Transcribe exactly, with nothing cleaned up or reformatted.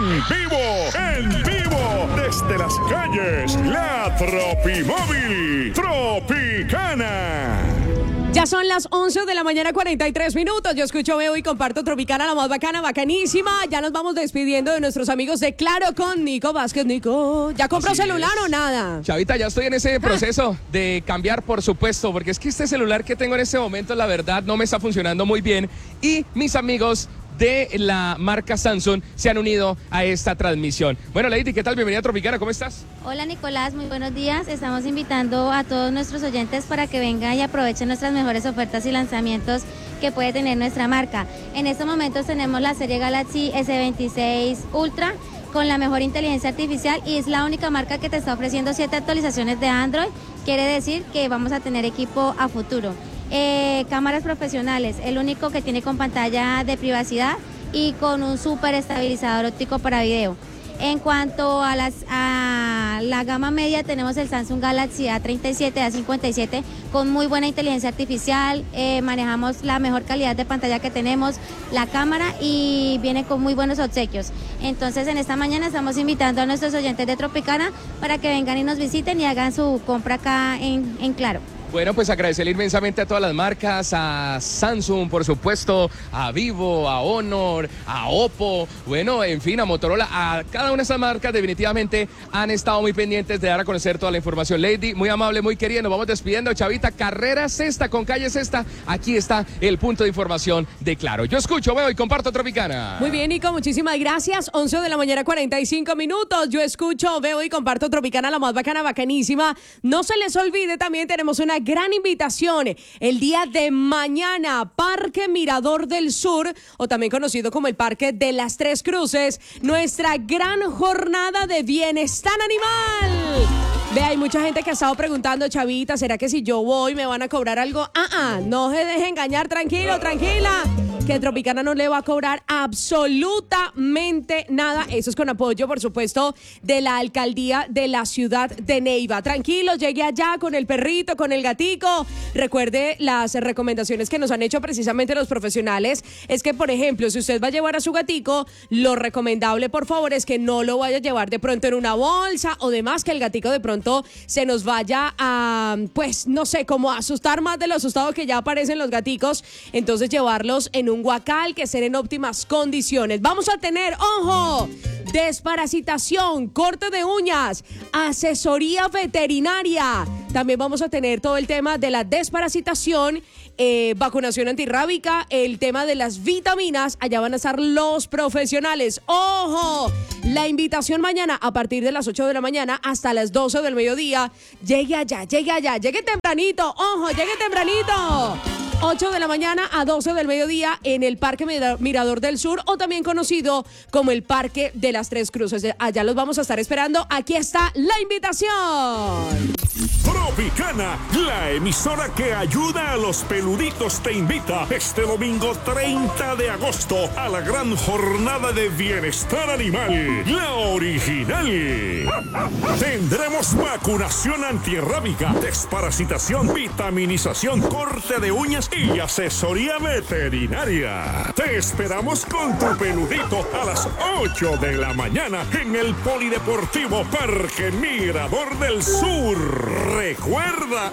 En vivo, en vivo, desde las calles, la Tropimóvil Tropicana. Ya son las once de la mañana, cuarenta y tres minutos. Yo escucho, veo y comparto Tropicana, la más bacana, bacanísima. Ya nos vamos despidiendo de nuestros amigos de Claro con Nico Vázquez. Nico, ¿ya compró Así celular es. o nada? Chavita, ya estoy en ese proceso de cambiar, por supuesto, porque es que este celular que tengo en este momento, la verdad, no me está funcionando muy bien. Y mis amigos de la marca Samsung se han unido a esta transmisión. Bueno, Lady, ¿qué tal? Bienvenida a Tropicana, ¿cómo estás? Hola Nicolás, muy buenos días. Estamos invitando a todos nuestros oyentes para que vengan y aprovechen nuestras mejores ofertas y lanzamientos que puede tener nuestra marca. En estos momentos tenemos la serie Galaxy S veintiséis Ultra con la mejor inteligencia artificial y es la única marca que te está ofreciendo siete actualizaciones de Android. Quiere decir que vamos a tener equipo a futuro. Eh, cámaras profesionales, el único que tiene con pantalla de privacidad y con un súper estabilizador óptico para video. En cuanto a, las, a la gama media, tenemos el Samsung Galaxy A treinta y siete, A cincuenta y siete con muy buena inteligencia artificial, eh, manejamos la mejor calidad de pantalla que tenemos, la cámara y viene con muy buenos obsequios. Entonces en esta mañana estamos invitando a nuestros oyentes de Tropicana para que vengan y nos visiten y hagan su compra acá en, en Claro. Bueno, pues agradecerle inmensamente a todas las marcas, a Samsung, por supuesto, a Vivo, a Honor, a Oppo, bueno, en fin, a Motorola, a cada una de esas marcas definitivamente han estado muy pendientes de dar a conocer toda la información. Lady, muy amable, muy querida, nos vamos despidiendo, Chavita, carrera sexta con calle sexta, aquí está el punto de información de Claro. Yo escucho, veo y comparto Tropicana. Muy bien, Nico, muchísimas gracias. once de la mañana, cuarenta y cinco minutos. Yo escucho, veo y comparto Tropicana, la más bacana, bacanísima. No se les olvide, también tenemos una gran invitación el día de mañana, Parque Mirador del Sur, o también conocido como el Parque de las Tres Cruces, nuestra gran jornada de bienestar animal. Ve, hay mucha gente que ha estado preguntando, Chavita, ¿será que si yo voy me van a cobrar algo? Ah, ah, no se deje engañar, tranquilo, tranquila, que Tropicana no le va a cobrar absolutamente nada. Eso es con apoyo, por supuesto, de la alcaldía de la ciudad de Neiva. Tranquilo, llegue allá con el perrito, con el gatico. Recuerde las recomendaciones que nos han hecho precisamente los profesionales. Es que, por ejemplo, si usted va a llevar a su gatico, lo recomendable, por favor, es que no lo vaya a llevar de pronto en una bolsa o demás, que el gatico de pronto se nos vaya a, pues, no sé, como a asustar más de lo asustado que ya aparecen los gaticos. Entonces, llevarlos en un guacal, que estén en óptimas condiciones. Vamos a tener, ojo, desparasitación, corte de uñas, asesoría veterinaria. También vamos a tener todo el tema de la desparasitación, eh, vacunación antirrábica, el tema de las vitaminas. Allá van a estar los profesionales. ¡Ojo! La invitación mañana a partir de las ocho de la mañana hasta las doce del mediodía. Llegue allá, llegue allá, llegue tempranito. ¡Ojo! Llegue tempranito. ocho de la mañana a doce del mediodía en el Parque Mirador del Sur, o también conocido como el Parque de las Tres Cruces. Allá los vamos a estar esperando. Aquí está la invitación. Tropicana, la emisora que ayuda a los peluditos, te invita este domingo treinta de agosto a la gran jornada de bienestar animal, la original. Tendremos vacunación antirrábica, desparasitación, vitaminización, corte de uñas y asesoría veterinaria. Te esperamos con tu peludito a las ocho de la mañana en el Polideportivo Parque Mirador del Sur. Recuerda